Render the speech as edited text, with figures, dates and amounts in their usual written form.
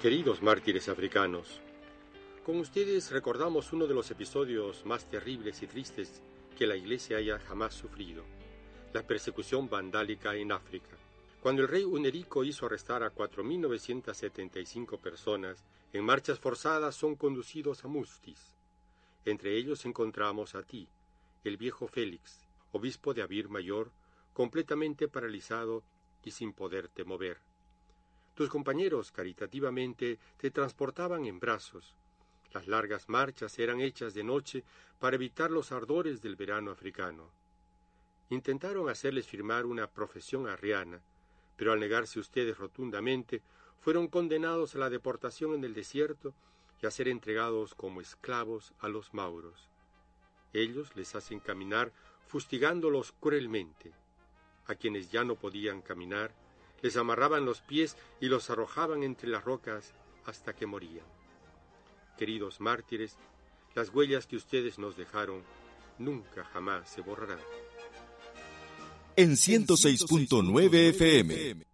Queridos mártires africanos, con ustedes recordamos uno de los episodios más terribles y tristes que la Iglesia haya jamás sufrido, la persecución vandálica en África. Cuando el rey Hunerico hizo arrestar a 4.975 personas, en marchas forzadas son conducidos a Mustis. Entre ellos encontramos a ti, el viejo Félix, obispo de Abir Mayor, completamente paralizado y sin poderte mover. Tus compañeros caritativamente te transportaban en brazos. Las largas marchas eran hechas de noche para evitar los ardores del verano africano. Intentaron hacerles firmar una profesión arriana, pero al negarse ustedes rotundamente, fueron condenados a la deportación en el desierto y a ser entregados como esclavos a los mauros. Ellos les hacen caminar fustigándolos cruelmente. A quienes ya no podían caminar, les amarraban los pies y los arrojaban entre las rocas hasta que morían. Queridos mártires, las huellas que ustedes nos dejaron nunca jamás se borrarán. En 106.9 FM.